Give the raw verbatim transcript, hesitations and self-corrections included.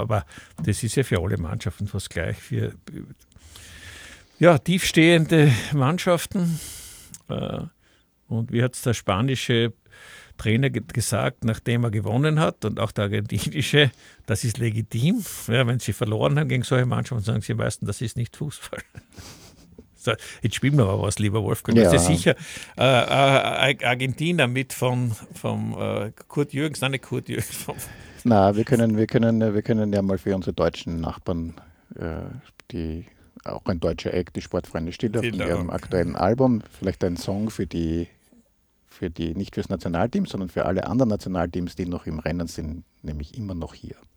Aber das ist ja für alle Mannschaften fast gleich. Für ja, tiefstehende Mannschaften. Und wie hat es der spanische Trainer gesagt, nachdem er gewonnen hat, und auch der argentinische, das ist legitim. Ja, wenn sie verloren haben gegen solche Mannschaften, sagen sie meistens, das ist nicht Fußball. So, jetzt spielen wir aber was, lieber Wolfgang. Ja. Das ist sicher äh, äh, Argentinier mit von, vom äh, Kurt Jürgens, nein, nicht Kurt Jürgens. Vom Na, wir können, wir, können, wir können ja mal für unsere deutschen Nachbarn, äh, die auch ein deutscher Act, die Sportfreunde Stille, auf ihrem aktuellen Album, vielleicht ein Song für die, für die, nicht fürs Nationalteam, sondern für alle anderen Nationalteams, die noch im Rennen sind, nämlich immer noch hier.